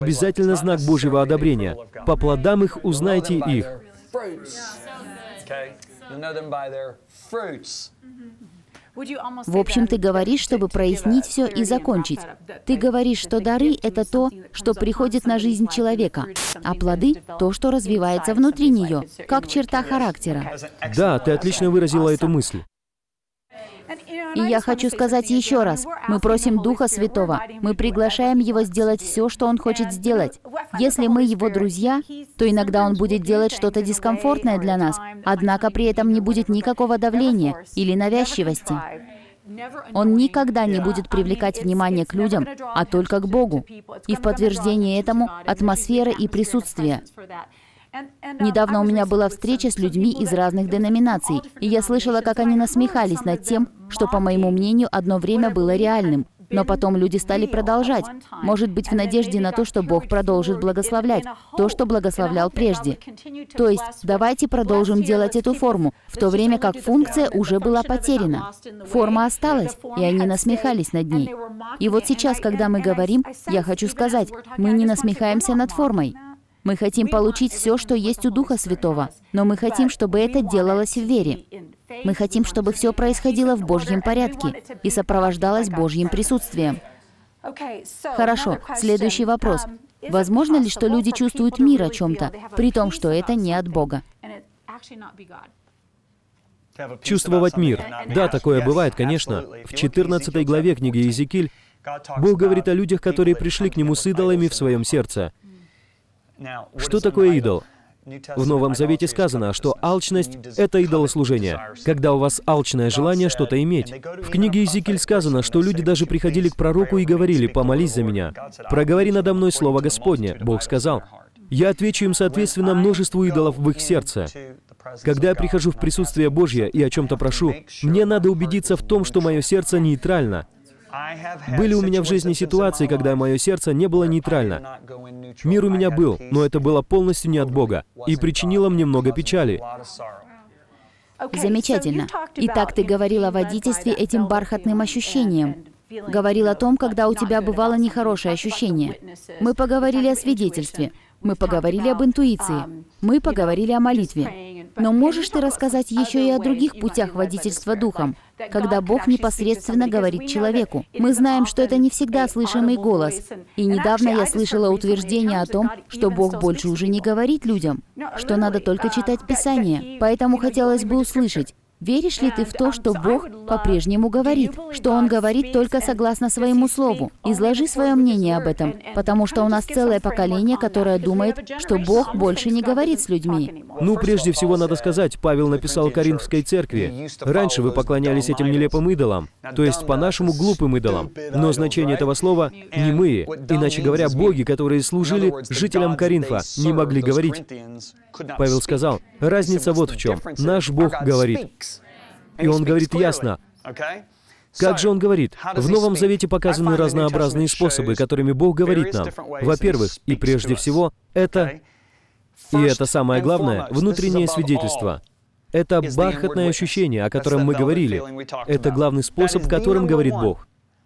обязательно знак Божьего одобрения. По плодам их узнаете их. В общем, ты говоришь, чтобы прояснить все и закончить. Ты говоришь, что дары — это то, что приходит на жизнь человека, а плоды — то, что развивается внутри нее, как черта характера. Да, ты отлично выразила эту мысль. И я хочу сказать еще раз, мы просим Духа Святого, мы приглашаем Его сделать все, что Он хочет сделать. Если мы Его друзья, то иногда Он будет делать что-то дискомфортное для нас, однако при этом не будет никакого давления или навязчивости. Он никогда не будет привлекать внимание к людям, а только к Богу. И в подтверждение этому атмосфера и присутствие. Недавно у меня была встреча с людьми из разных деноминаций, и я слышала, как они насмехались над тем, что, по моему мнению, одно время было реальным. Но потом люди стали продолжать, может быть, в надежде на то, что Бог продолжит благословлять то, что благословлял прежде. То есть, давайте продолжим делать эту форму, в то время как функция уже была потеряна. Форма осталась, и они насмехались над ней. И вот сейчас, когда мы говорим, я хочу сказать, мы не насмехаемся над формой. Мы хотим получить все, что есть у Духа Святого, но мы хотим, чтобы это делалось в вере. Мы хотим, чтобы все происходило в Божьем порядке и сопровождалось Божьим присутствием. Хорошо, следующий вопрос. Возможно ли, что люди чувствуют мир о чем-то, при том, что это не от Бога? Чувствовать мир. Да, такое бывает, конечно. В 14 главе книги Иезекииль Бог говорит о людях, которые пришли к Нему с идолами в своем сердце. Что такое идол? В Новом Завете сказано, что алчность — это идолослужение, когда у вас алчное желание что-то иметь. В книге Иезекииль сказано, что люди даже приходили к пророку и говорили: «Помолись за меня. Проговори надо мной слово Господне». Бог сказал: «Я отвечу им соответственно множеству идолов в их сердце». Когда я прихожу в присутствие Божье и о чем-то прошу, мне надо убедиться в том, что мое сердце нейтрально. Были у меня в жизни ситуации, когда мое сердце не было нейтрально. Мир у меня был, но это было полностью не от Бога, и причинило мне много печали. Замечательно. Итак, ты говорил о водительстве этим бархатным ощущением. Говорил о том, когда у тебя бывало нехорошее ощущение. Мы поговорили о свидетельстве. Мы поговорили об интуиции. Мы поговорили о молитве. Но можешь ты рассказать еще и о других путях водительства Духом, когда Бог непосредственно говорит человеку? Мы знаем, что это не всегда слышимый голос. И недавно я слышала утверждение о том, что Бог больше уже не говорит людям, что надо только читать Писание. Поэтому хотелось бы услышать, веришь ли ты в то, что Бог по-прежнему говорит, что Он говорит только согласно своему слову? Изложи свое мнение об этом, потому что у нас целое поколение, которое думает, что Бог больше не говорит с людьми. Ну, прежде всего, надо сказать, Павел написал Коринфской церкви: «Раньше вы поклонялись этим нелепым идолам, то есть по-нашему глупым идолам». Но значение этого слова «немые», иначе говоря, боги, которые служили жителям Коринфа, не могли говорить. Павел сказал: разница вот в чем. Наш Бог говорит. И Он говорит ясно. Как же Он говорит? В Новом Завете показаны разнообразные способы, которыми Бог говорит нам. Во-первых, и прежде всего, это, и это самое главное, внутреннее свидетельство. Это бархатное ощущение, о котором мы говорили. Это главный способ, которым говорит Бог.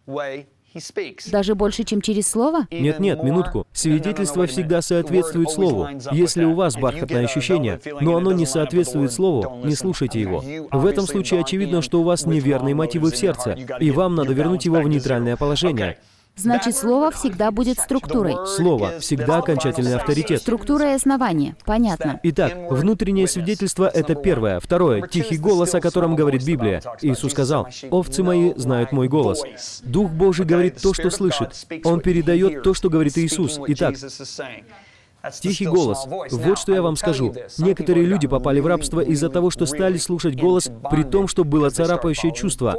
Даже больше, чем через слово? Нет, минутку. Свидетельство всегда соответствует слову. Если у вас бархатное ощущение, но оно не соответствует слову, не слушайте его. В этом случае очевидно, что у вас неверные мотивы в сердце, и вам надо вернуть его в нейтральное положение. Значит, слово всегда будет структурой. Слово всегда окончательный авторитет. Структура и основание. Понятно. Итак, внутреннее свидетельство — это первое. Второе — тихий голос, о котором говорит Библия. Иисус сказал: «Овцы мои знают мой голос». Дух Божий говорит то, что слышит. Он передает то, что говорит Иисус. Итак, тихий голос. Вот что я вам скажу. Некоторые люди попали в рабство из-за того, что стали слушать голос, при том, что было царапающее чувство.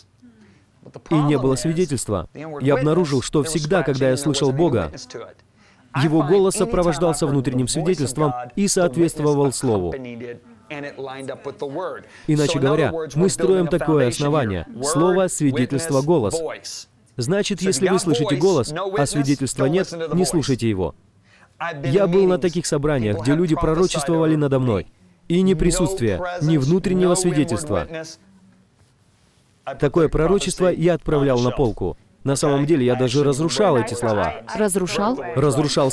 И не было свидетельства. Я обнаружил, что всегда, когда я слышал Бога, Его голос сопровождался внутренним свидетельством и соответствовал Слову. Иначе говоря, мы строим такое основание. Слово, свидетельство, голос. Значит, если вы слышите голос, а свидетельства нет, не слушайте его. Я был на таких собраниях, где люди пророчествовали надо мной. И ни присутствия, ни внутреннего свидетельства. Такое пророчество я отправлял на полку. На самом деле, я даже разрушал эти слова. Разрушал? Разрушал